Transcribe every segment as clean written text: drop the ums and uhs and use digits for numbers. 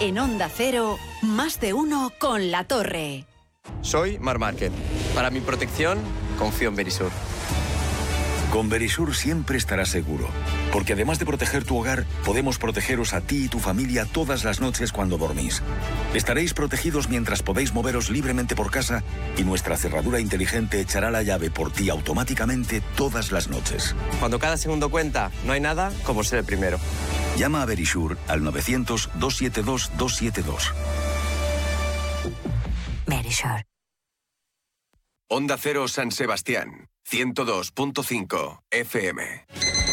En Onda Cero, más de uno con La Torre. Soy Mar Márquez. Para mi protección, confío en Verisur. Con Verisur siempre estarás seguro, porque además de proteger tu hogar, podemos protegeros a ti y tu familia todas las noches cuando dormís. Estaréis protegidos mientras podéis moveros libremente por casa y nuestra cerradura inteligente echará la llave por ti automáticamente todas las noches. Cuando cada segundo cuenta, no hay nada como ser el primero. Llama a Verisur al 900-272-272. Verisur. Onda Cero San Sebastián, 102.5 FM.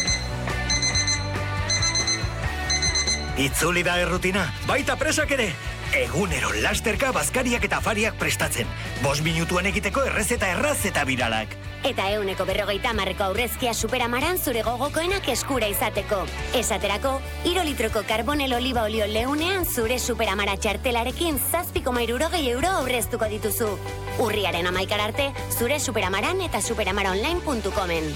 Itzuli da errutina, baita presak ere. Egunero lasterka bazkariak eta afariak prestatzen. 5 minutuan egiteko errezeta erraz eta biralak. Eta 150 aurrezkia Superamaran zure gogokoenak eskura izateko. Esaterako, 3 litroko karbonel oliba olio leunean zure Superamara txartelarekin 7,60 euro aurreztuko dituzu. Urriaren 11 arte, zure Superamaran eta superamaraonline.comen.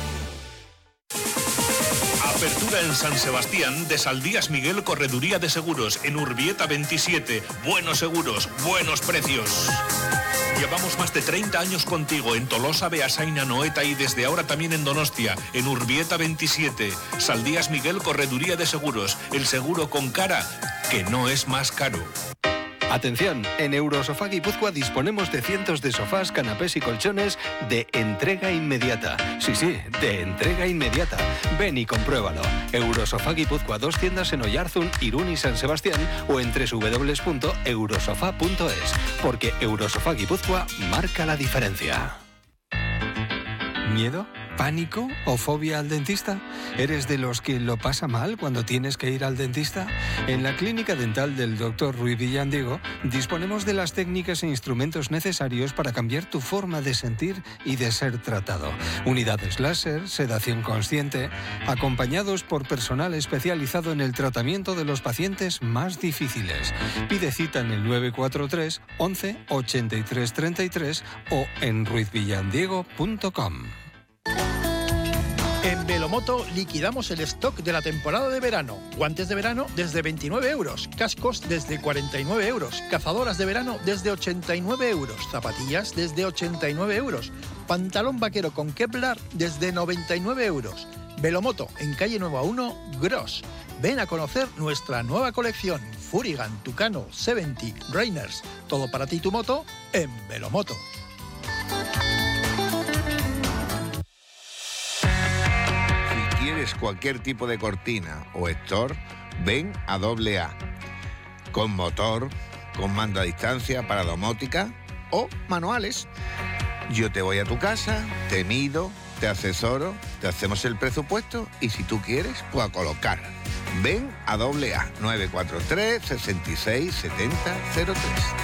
Apertura en San Sebastián de Saldías Miguel Correduría de Seguros en Urbieta 27. Buenos seguros, buenos precios. Llevamos más de 30 años contigo en Tolosa, Beasain, Noeta y desde ahora también en Donostia, en Urbieta 27. Saldías Miguel Correduría de Seguros, el seguro con cara que no es más caro. Atención, en Eurosofá Guipúzcoa disponemos de cientos de sofás, canapés y colchones de entrega inmediata. Sí, de entrega inmediata. Ven y compruébalo. Eurosofá Guipúzcoa, 2 tiendas en Oyarzun, Irún y San Sebastián o en www.eurosofá.es. Porque Eurosofá Guipúzcoa marca la diferencia. ¿Miedo? ¿Pánico o fobia al dentista? ¿Eres de los que lo pasa mal cuando tienes que ir al dentista? En la clínica dental del Dr. Ruiz Villandiego disponemos de las técnicas e instrumentos necesarios para cambiar tu forma de sentir y de ser tratado. Unidades láser, sedación consciente, acompañados por personal especializado en el tratamiento de los pacientes más difíciles. Pide cita en el 943 11 83 33 o en ruizvillandiego.com. En Velomoto liquidamos el stock de la temporada de verano. Guantes de verano desde 29 euros, cascos desde 49 euros, cazadoras de verano desde 89 euros, zapatillas desde 89 euros, pantalón vaquero con Kevlar desde 99 euros. Velomoto, en calle Nueva 1, Gros. Ven a conocer nuestra nueva colección, Furigan, Tucano, 70, Rainers. Todo para ti y tu moto en Velomoto. ¿Quieres cualquier tipo de cortina o store? Ven a AA. Con motor, con mando a distancia para domótica o manuales. Yo te voy a tu casa, te mido, te asesoro, te hacemos el presupuesto y si tú quieres, pues a colocar. Ven a AA 943 66 70 03.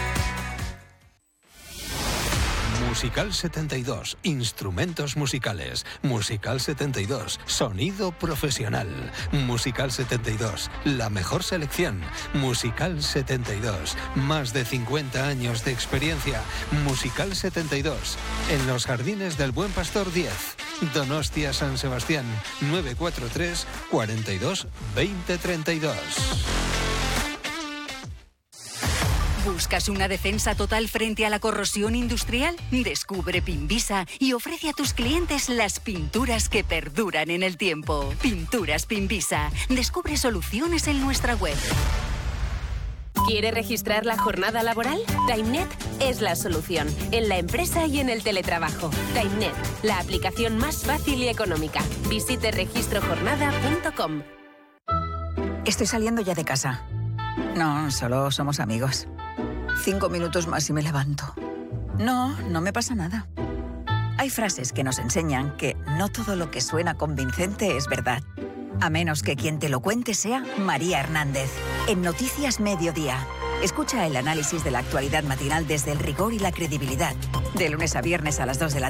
Musical 72, instrumentos musicales. Musical 72, sonido profesional. Musical 72, la mejor selección. Musical 72, más de 50 años de experiencia. Musical 72, en los Jardines del Buen Pastor 10. Donostia, San Sebastián, 943 42 20 32. ¿Buscas una defensa total frente a la corrosión industrial? Descubre Pinvisa y ofrece a tus clientes las pinturas que perduran en el tiempo. Pinturas Pinvisa. Descubre soluciones en nuestra web. ¿Quiere registrar la jornada laboral? TimeNet es la solución, en la empresa y en el teletrabajo. TimeNet, la aplicación más fácil y económica. Visite registrojornada.com. Estoy saliendo ya de casa. No, solo somos amigos. 5 minutos más y me levanto. No me pasa nada. Hay frases que nos enseñan que no todo lo que suena convincente es verdad. A menos que quien te lo cuente sea María Hernández. En Noticias Mediodía. Escucha el análisis de la actualidad matinal desde el rigor y la credibilidad. De lunes a viernes a las 2 de la tarde.